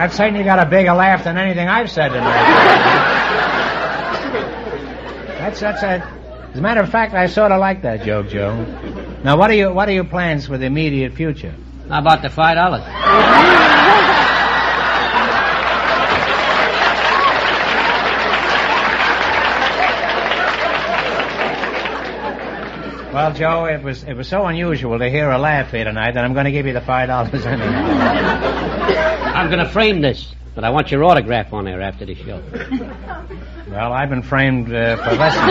That certainly got a bigger laugh than anything I've said tonight. That's a... As a matter of fact, I sort of like that joke, Joe. Now, what are your plans for the immediate future? How about the $5? Well, Joe, it was so unusual to hear a laugh here tonight that I'm going to give you the $5 anyhow. I'm going to frame this, but I want your autograph on there after the show. Well, I've been framed for less than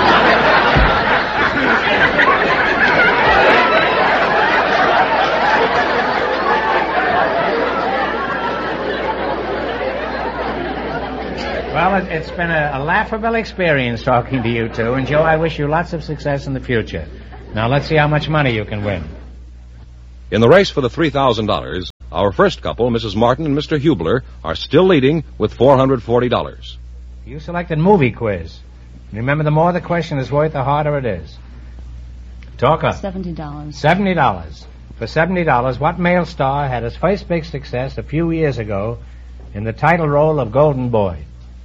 Well, it's been a laughable experience talking to you two, and Joe, I wish you lots of success in the future. Now, let's see how much money you can win. In the race for the $3,000, our first couple, Mrs. Martin and Mr. Hubler, are still leading with $440. You selected movie quiz. Remember, the more the question is worth, the harder it is. Talker. $70. $70. For $70, what male star had his first big success a few years ago in the title role of Golden Boy?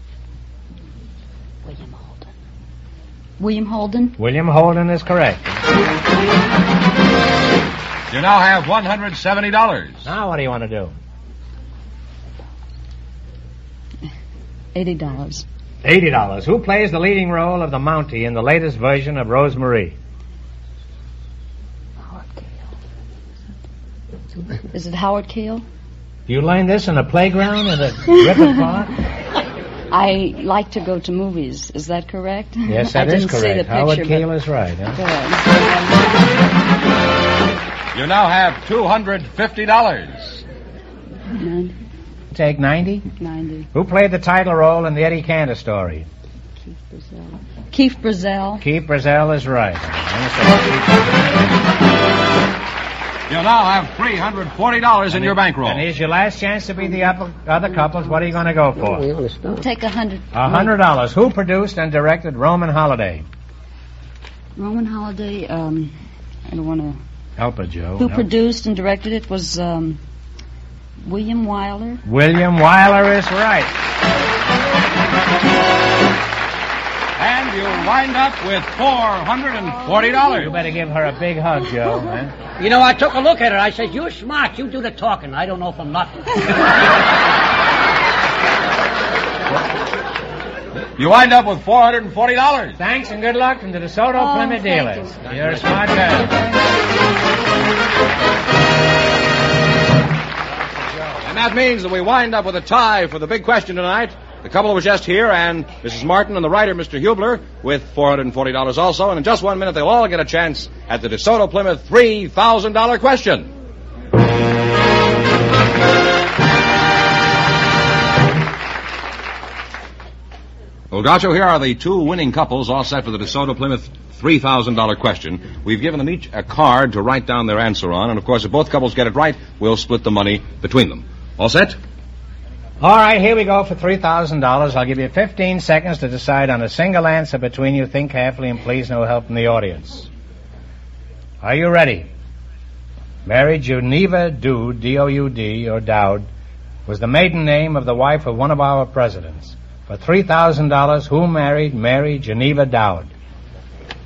William Holden. William Holden is correct. You now have $170. Now what do you want to do? $80. $80. Who plays the leading role of the Mountie in the latest version of Rosemarie? Howard Cale. Is it Howard Cale? You learned this in a playground at a Griffith Park? I like to go to movies. Is that correct? Yes, that is correct. See the Howard picture, Cale is right. Huh? You now have $250. 90. Take 90? 90. Who played the title role in the Eddie Cantor story? Keith Brazell. Keith Brazell. Keith Brazell is right. You now have $340 in your bankroll. And here's your last chance to be the other couples. What are you going to go for? Take $100. $100. Who produced and directed Roman Holiday? Roman Holiday, I don't want to... Help it, Joe. Who produced and directed it was William Wyler. William Wyler is right. And you wind up with $440. You better give her a big hug, Joe. Huh? You know, I took a look at her. I said, you're smart. You do the talking. I don't know from nothing. You wind up with $440. Thanks and good luck to the DeSoto Plymouth dealers. You're a smart girl. And that means that we wind up with a tie for the big question tonight. The couple was just here, and Mrs. Martin and the writer, Mr. Hubler, with $440 also. And in just 1 minute, they'll all get a chance at the DeSoto Plymouth $3,000 question. Well, Groucho, here are the two winning couples all set for the DeSoto Plymouth $3,000 question. We've given them each a card to write down their answer on, and of course, if both couples get it right, we'll split the money between them. All set? All right, here we go for $3,000. I'll give you 15 seconds to decide on a single answer between you. Think carefully, and please no help from the audience. Are you ready? Mary Geneva Doud, D-O-U-D, or Dowd, was the maiden name of the wife of one of our presidents. For $3,000, who married Mary Geneva Dowd?